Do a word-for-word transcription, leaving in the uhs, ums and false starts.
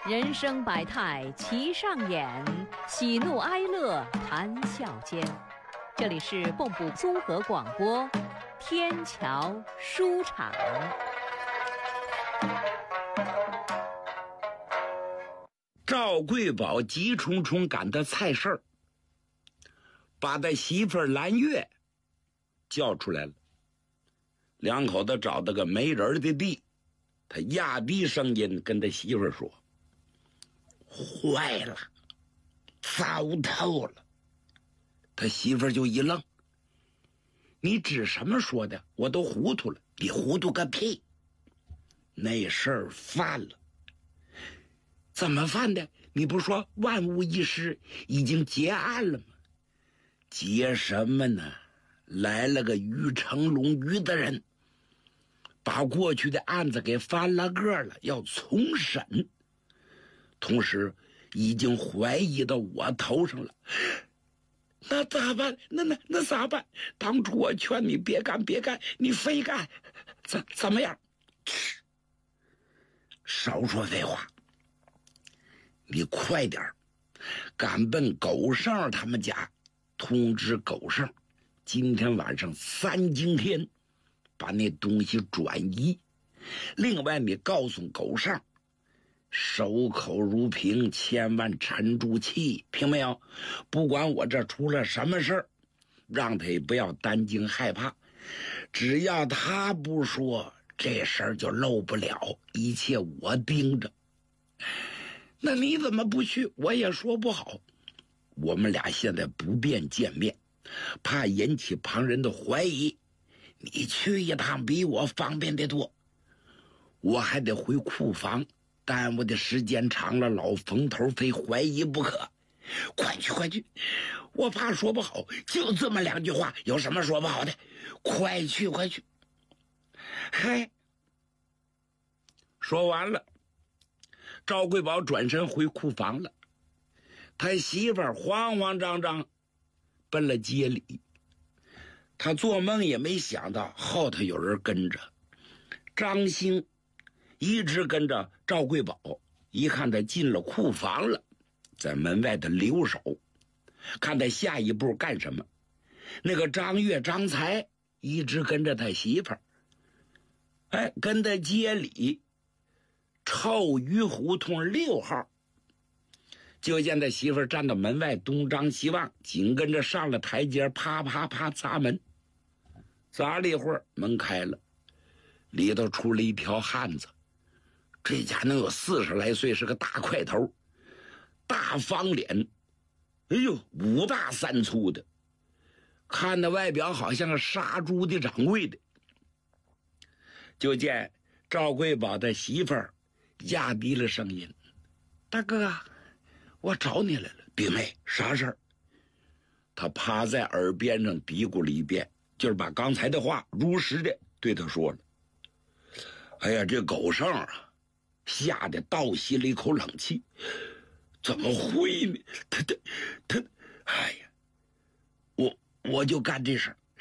人生百态齐上演，喜怒哀乐谈笑间。这里是蚌埠综合广播，天桥书场。 赵贵宝急冲冲赶到菜市儿，把他媳妇儿蓝月叫出来了。两口子找到个没人的地，他压低声音跟他媳妇儿说：“坏了，糟透了。”他媳妇儿就一愣：“你指什么说的？我都糊涂了。”“你糊涂个屁！那事儿犯了。”“怎么犯的？你不说万无一失，已经结案了吗？”“结什么呢？来了个于成龙于的人，把过去的案子给翻了个了，要重审，同时已经怀疑到我头上了。那咋办？那那那咋办？当初我劝你别干别干，你非干，怎怎么样？少说废话，你快点赶奔狗剩他们家，通知狗剩今天晚上三更天把那东西转移。另外你告诉狗剩守口如瓶，千万沉住气，听没有？不管我这出了什么事儿，让他也不要担惊害怕，只要他不说，这事儿就漏不了，一切我盯着。那你怎么不去？我也说不好。我们俩现在不便见面，怕引起旁人的怀疑，你去一趟比我方便得多。我还得回库房，耽误的时间长了，老冯头非怀疑不可。快去快去，我怕说不好，就这么两句话，有什么说不好的？快去快去。嗨，说完了，赵贵宝转身回库房了。他媳妇儿慌慌张张奔了街里，他做梦也没想到后头有人跟着。张兴一直跟着赵贵宝，一看他进了库房了，在门外的留守，看他下一步干什么。那个张月张才一直跟着他媳妇儿，哎，跟他街里臭鱼胡同六号，就见他媳妇儿站到门外东张西望，紧跟着上了台阶，啪啪啪砸门。砸了一会儿，门开了，里头出了一条汉子。这家能有四十来岁，是个大块头，大方脸，哎呦，五大三粗的，看的外表好像个杀猪的掌柜的。就见赵贵宝的媳妇儿压低了声音：“大哥，我找你来了。”“弟妹，啥事儿？”他趴在耳边上嘀咕了一遍，就是把刚才的话如实的对他说了。哎呀，这狗剩啊，吓得倒吸了一口冷气。怎么会呢？他他他，哎呀，我我就干这事儿。